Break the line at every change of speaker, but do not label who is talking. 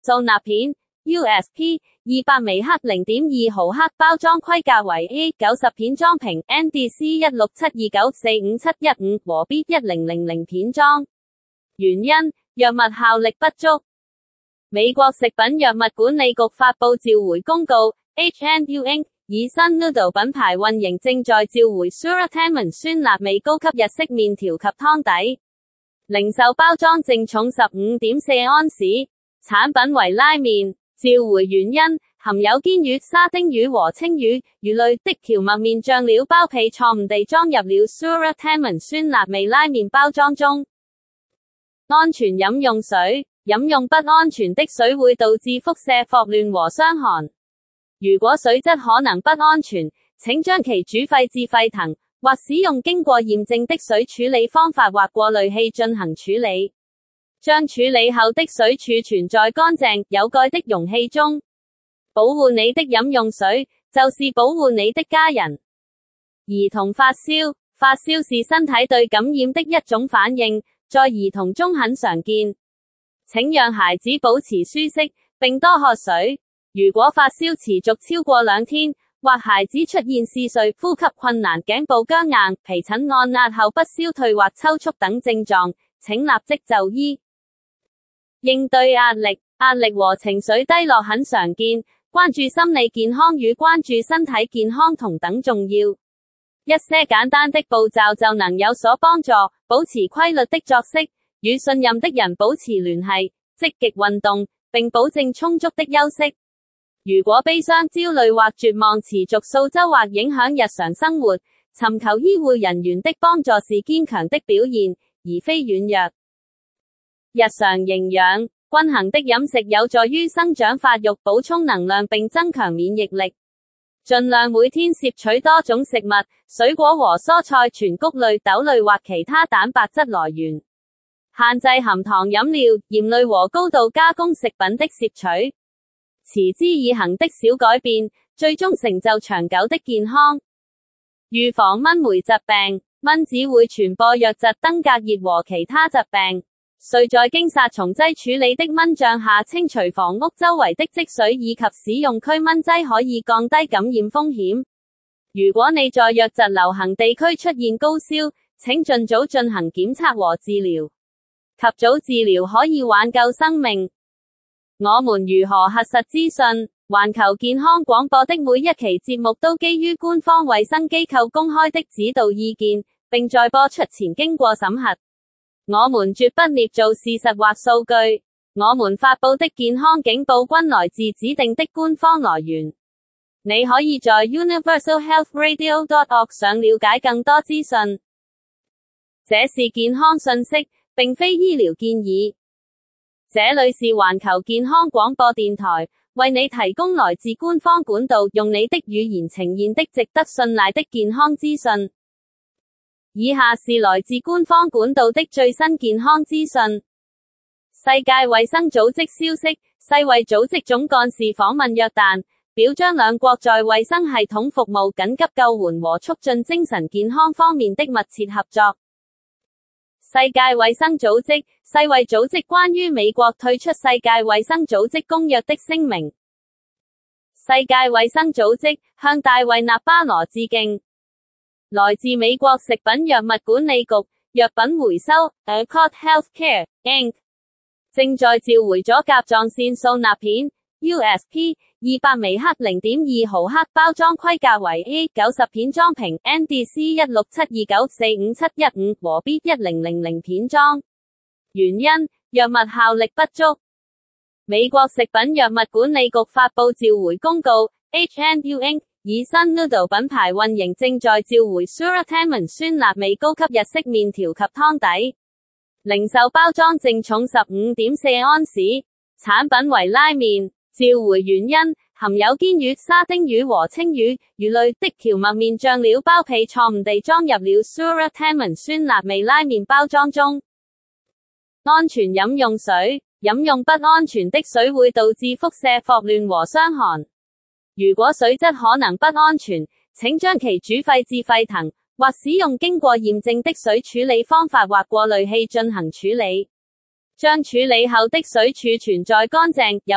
素鈉片 USP 200微克 0.2 毫克，包裝規格為 A90 片裝瓶 NDC 16729457115和 B1000 片裝。原因：藥物效力不足。美國食品藥物管理局發佈召回公告 ，HNU Inc. 以新 Noodle 品牌運營正在召回 Suratamon 酸辣味高級日式麵條及湯底。零售包裝淨重 15.4 安士，產品為拉麵。召回原因：含有堅魚、沙丁魚和青魚、魚類的蕎麥麵醬料包皮錯誤地裝入了 Suratamon 酸辣味拉麵包裝中。安全飲用水，飲用不安全的水會導致腹瀉、霍亂和傷寒。如果水質可能不安全，請將其煮沸至沸騰，或使用經過驗證的水處理方法或過濾器進行處理。將處理後的水儲存在乾淨、有蓋的容器中。保護你的飲用水，就是保護你的家人。兒童發燒，發燒是身體對感染的一種反應，在兒童中很常見。請讓孩子保持舒適，並多喝水。如果發燒持續超過2天，或孩子出現嗜睡、呼吸困難、頸部僵硬、皮疹按壓後不消退或抽搐等症狀，請立即就醫。應對壓力，壓力和情緒低落很常見，關注心理健康與關注身體健康同等重要。一些簡單的步驟就能有所幫助，保持規律的作息，與信任的人保持聯繫，積極運動，並保證充足的休息。如果悲傷、焦慮或絕望持續數週或影響日常生活，尋求醫護人員的幫助是堅強的表現，而非軟弱。日常營養，均衡的飲食有助於生長發育、補充能量並增強免疫力。盡量每天攝取多種食物、水果和蔬菜、全穀類、豆類或其他蛋白質來源。限制含糖飲料、鹽類和高度加工食品的攝取。持之以恆的小改變，最終成就長久的健康。預防蚊媒疾病，蚊子會傳播瘧疾、登革熱和其他疾病。需在經殺蟲劑處理的蚊帳下清除房屋周圍的積水，以及使用驅蚊劑可以降低感染風險。如果你在瘧疾流行地區出現高燒，請盡早進行檢測和治療。及早治療可以挽救生命。我們如何核實資訊？環球健康廣播的每一期節目都基於官方衛生機構公開的指導意見，並在播出前經過審核。我們絕不捏造事實或數據，我們發佈的健康警報均來自指定的官方來源。你可以在 universalhealthradio.org 上了解更多資訊。這是健康信息，並非醫療建議。這裡是環球健康廣播電台，為你提供來自官方管道，用你的語言呈現的值得信賴的健康資訊。以下是來自官方管道的最新健康資訊。世界衛生組織消息，世衛組織總幹事訪問約旦，表彰兩國在衛生系統服務、緊急救援和促進精神健康方面的密切合作。世界衛生組織，世衛組織關於美國退出世界衛生組織公約的聲明。世界衛生組織向大衛納巴羅致敬。來自美國食品藥物管理局藥品回收 Accord Healthcare Inc. 正在召回咗甲狀腺素鈉片 USP 200微克 0.2 毫克，包裝規格為 A90 片裝瓶 NDC 16729457115和 B1000 片裝。原因：藥物效力不足。美國食品藥物管理局發佈召回公告 ，HNU Inc. 以新 Noodle 品牌運營正在召回 Suratamon 酸辣味高級日式麵條及湯底。零售包裝淨重 15.4 安士，產品為拉麵。召回原因：含有堅魚、沙丁魚和青魚、魚類的蕎麥麵醬料包皮錯誤地裝入了 Suratamon 酸辣味拉麵包裝中。安全飲用水，飲用不安全的水會導致腹瀉、霍亂和傷寒。如果水質可能不安全，請將其煮沸至沸騰，或使用經過驗證的水處理方法或過濾器進行處理。將處理後的水儲存在乾淨、有